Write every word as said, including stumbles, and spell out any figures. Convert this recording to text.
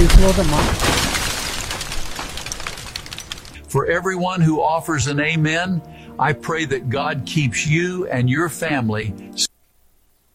谁说的吗？ For everyone who offers an amen, I pray that God keeps you and your family